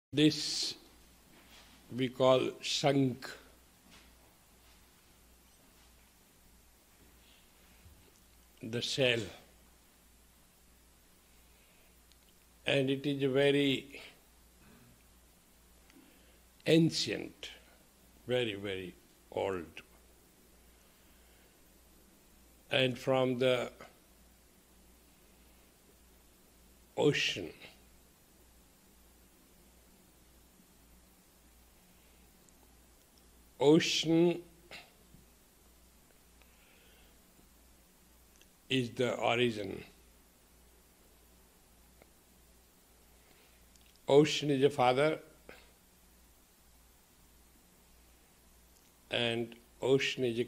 This we call Shankh. The shell. And it is a very ancient, very, very old. And from the ocean, ocean is the origin. Ocean is a father, and ocean is a